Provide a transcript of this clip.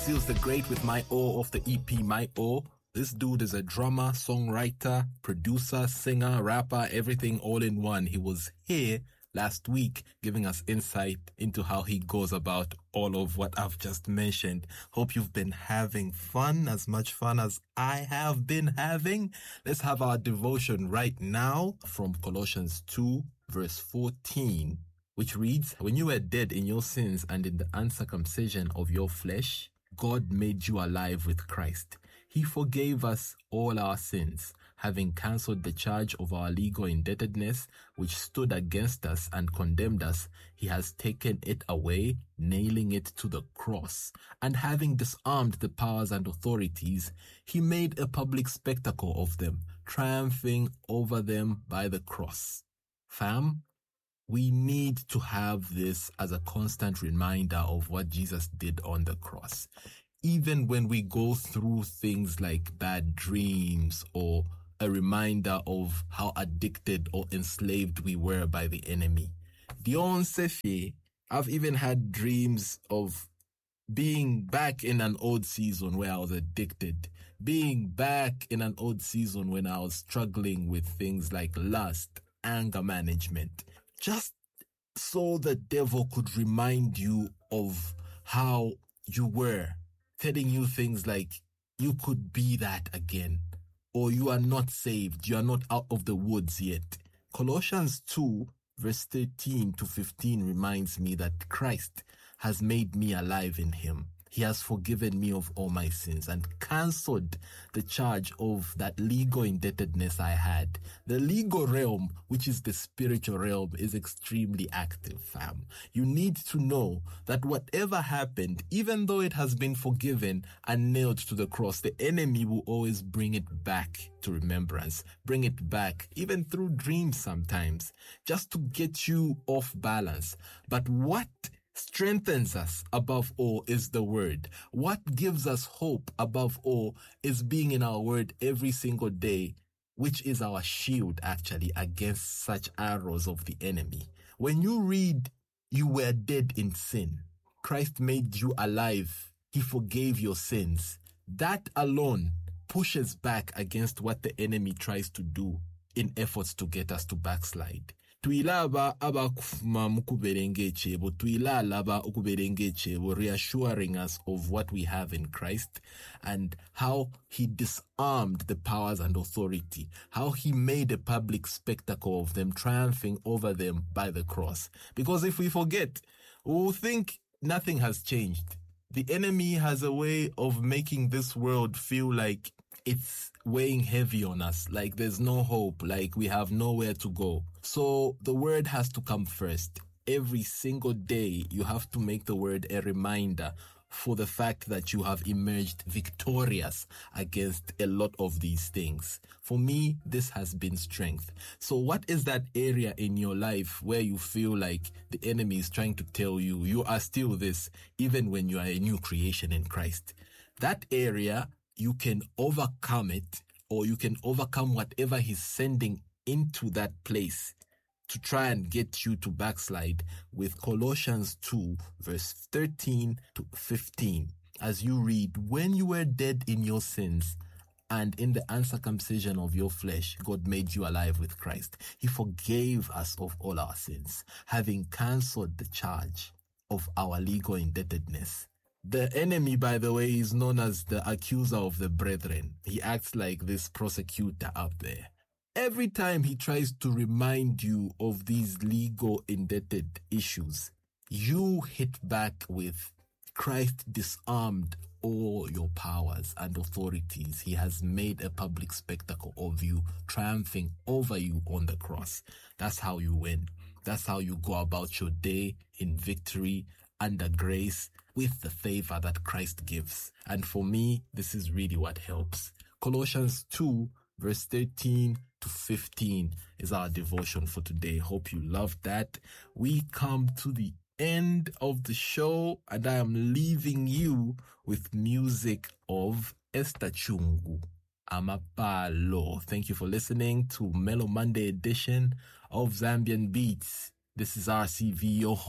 Seals the Great with My O off the EP My O. This dude is a drummer, songwriter, producer, singer, rapper, everything all in one. He was here last week giving us insight into how he goes about all of what I've just mentioned. Hope you've been having fun, as much fun as I have been having. Let's have our devotion right now from Colossians 2 verse 14, which reads, "When you were dead in your sins and in the uncircumcision of your flesh, God made you alive with Christ. He forgave us all our sins, having cancelled the charge of our legal indebtedness, which stood against us and condemned us. He has taken it away, nailing it to the cross. And having disarmed the powers and authorities, he made a public spectacle of them, triumphing over them by the cross." Fam, we need to have this as a constant reminder of what Jesus did on the cross. Even when we go through things like bad dreams or a reminder of how addicted or enslaved we were by the enemy. Dion Sefi, I've even had dreams of being back in an old season where I was addicted, being back in an old season when I was struggling with things like lust, anger management, just so the devil could remind you of how you were, telling you things like you could be that again, or you are not saved, you are not out of the woods yet. Colossians 2 verse 13 to 15 reminds me that Christ has made me alive in him. He has forgiven me of all my sins and cancelled the charge of that legal indebtedness I had. The legal realm, which is the spiritual realm, is extremely active, fam. You need to know that whatever happened, even though it has been forgiven and nailed to the cross, the enemy will always bring it back to remembrance, bring it back, even through dreams sometimes, just to get you off balance. But what strengthens us above all is the word. What gives us hope above all is being in our word every single day, which is our shield actually against such arrows of the enemy. When you read, "You were dead in sin, Christ made you alive, he forgave your sins," that alone pushes back against what the enemy tries to do in efforts to get us to backslide. Tuilaba abakufuma mukuberenge chebo, tuilalaba ukuberenge chebo, reassuring us of what we have in Christ and how he disarmed the powers and authority, how he made a public spectacle of them, triumphing over them by the cross. Because if we forget, we'll think nothing has changed. The enemy has a way of making this world feel like it's weighing heavy on us, like there's no hope, like we have nowhere to go. So the word has to come first. Every single day, you have to make the word a reminder for the fact that you have emerged victorious against a lot of these things. For me, this has been strength. So what is that area in your life where you feel like the enemy is trying to tell you, you are still this, even when you are a new creation in Christ? That area, you can overcome it, or you can overcome whatever he's sending into that place to try and get you to backslide with Colossians 2 verse 13 to 15. As you read, "When you were dead in your sins and in the uncircumcision of your flesh, God made you alive with Christ. He forgave us of all our sins, having cancelled the charge of our legal indebtedness." The enemy, by the way, is known as the accuser of the brethren. He acts like this prosecutor up there. Every time he tries to remind you of these legal indebted issues, you hit back with, "Christ disarmed all your powers and authorities. He has made a public spectacle of you, triumphing over you on the cross." That's how you win. That's how you go about your day in victory, under grace, with the favor that Christ gives. And for me, this is really what helps. Colossians 2 verse 13 to 15 is our devotion for today. Hope you loved that. We come to the end of the show and I am leaving you with music of Esther Chungu, Amapalo. Thank you for listening to Mellow Monday edition of Zambian Beats. This is RCV, your